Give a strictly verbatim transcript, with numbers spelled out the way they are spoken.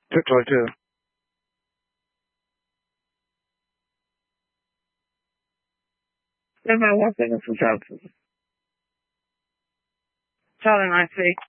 Took like a Everybody wants to get some services. Tell them I see.